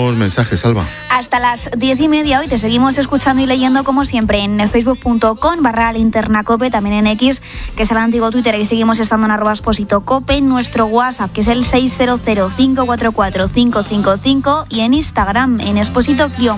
tenemos mensajes, Alba. Hasta las 10:30 hoy te seguimos escuchando y leyendo como siempre en facebook.com/linternacope, también en X, que es el antiguo Twitter, y seguimos estando en @expositocope, en nuestro WhatsApp, que es el 600-544-555, y en Instagram en exposito-